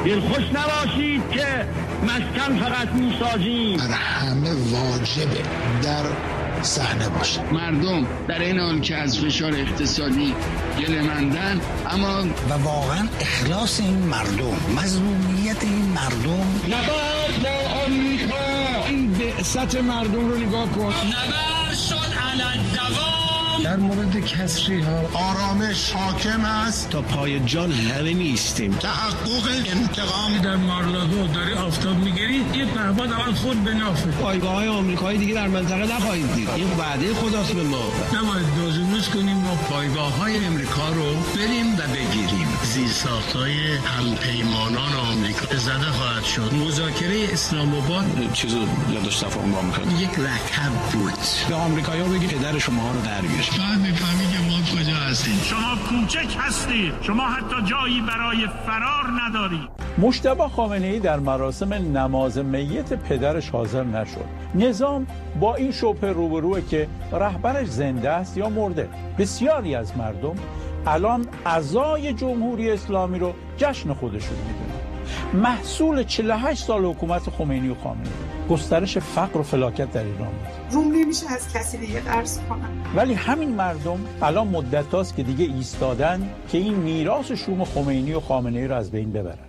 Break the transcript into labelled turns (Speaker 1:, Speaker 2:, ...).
Speaker 1: دلخوش نباشید که مسکن فقط میسازیم.
Speaker 2: بر همه واجبه در صحنه باشه.
Speaker 3: مردم در این حال که از فشار اقتصادی گله‌مندن، اما
Speaker 2: و واقعا اخلاص این مردم، مظلومیت این مردم.
Speaker 1: نبرد با آمریکا،
Speaker 3: این بعثت مردم رو نگاه کن.
Speaker 1: نبرد شد علی الدوام.
Speaker 3: در مورد کسری ها
Speaker 2: آرامش حاکم است.
Speaker 3: تا پای جان نمیستیم.
Speaker 2: تحقق انتقام.
Speaker 4: در مارلاگو داری آفتاب میگیری، یه پهپاد اول خود به نافه.
Speaker 3: پایگاه های آمریکایی دیگه در منطقه نخواهید دید. این وعده خداست به ما.
Speaker 4: نباید دازونوز کنیم و پایگاه های امریکا رو بریم و بگیریم. زیرساخت‌های همپیمانان آمریکا زده خواهد شد. مذاکره اسلام آباد
Speaker 3: چیزو یادش تفاهم با میکنه.
Speaker 4: یک رکب بود.
Speaker 3: به آمریکایی‌ها بگید پدر شما رو در بیارید.
Speaker 4: بعد میفهمی که ما کجا هستیم.
Speaker 5: شما کوچک هستید، شما حتی جایی برای فرار ندارید.
Speaker 6: مجتبی خامنه‌ای در مراسم نماز میت پدرش حاضر نشد. نظام با این شبهه روبروه که رهبرش زنده است یا مرده. بسیاری از مردم الان عزای جمهوری اسلامی رو جشن خودشون میدونن. محصول 48 سال حکومت خمینی و خامنه‌ای، گسترش فقر و فلاکت در ایران بود.
Speaker 7: روم نمیشه از کسی دیگه قرض کنن.
Speaker 6: ولی همین مردم الان مدت هاست که دیگه ایستادن که این میراث شوم خمینی و خامنه‌ای رو از بین ببرن.